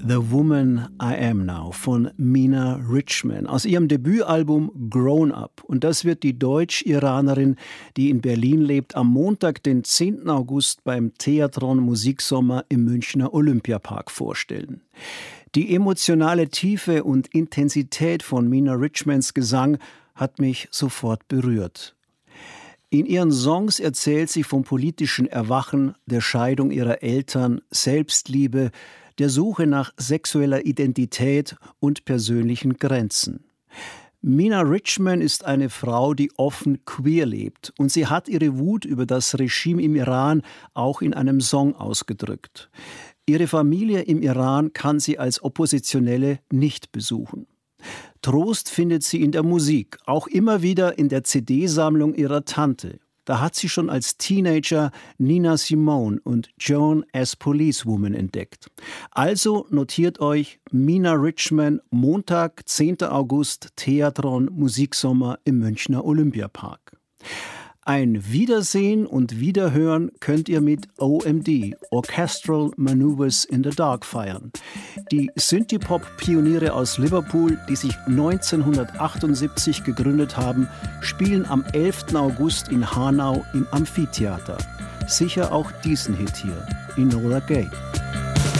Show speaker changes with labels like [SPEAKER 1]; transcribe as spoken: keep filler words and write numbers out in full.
[SPEAKER 1] The Woman I Am Now von Mina Richman aus ihrem Debütalbum Grown Up. Und das wird die Deutsch-Iranerin, die in Berlin lebt, am Montag, den zehnten August beim Theatron Musiksommer im Münchner Olympiapark vorstellen. Die emotionale Tiefe und Intensität von Mina Richmans Gesang hat mich sofort berührt. In ihren Songs erzählt sie vom politischen Erwachen, der Scheidung ihrer Eltern, Selbstliebe, der Suche nach sexueller Identität und persönlichen Grenzen. Mina Richman ist eine Frau, die offen queer lebt, und sie hat ihre Wut über das Regime im Iran auch in einem Song ausgedrückt. Ihre Familie im Iran kann sie als Oppositionelle nicht besuchen. Trost findet sie in der Musik, auch immer wieder in der C D-Sammlung ihrer Tante. Da hat sie schon als Teenager Nina Simone und Joan as Policewoman entdeckt. Also notiert euch Mina Richman, Montag, zehnten August, Theatron Musiksommer im Münchner Olympiapark. Ein Wiedersehen und Wiederhören könnt ihr mit O M D, Orchestral Maneuvers in the Dark, feiern. Die Synthie-Pop-Pioniere aus Liverpool, die sich neunzehnhundertachtundsiebzig gegründet haben, spielen am elften August in Hanau im Amphitheater. Sicher auch diesen Hit hier, Enola Gay.